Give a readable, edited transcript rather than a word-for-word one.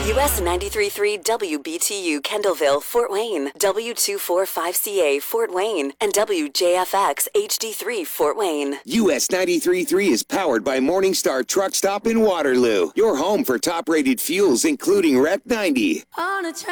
US 93.3 WBTU Kendallville, Fort Wayne, W245CA Fort Wayne, and WJFX HD3 Fort Wayne. US 93.3 is powered by Morningstar Truck Stop in Waterloo. Your home for top-rated fuels, including Rec 90. On a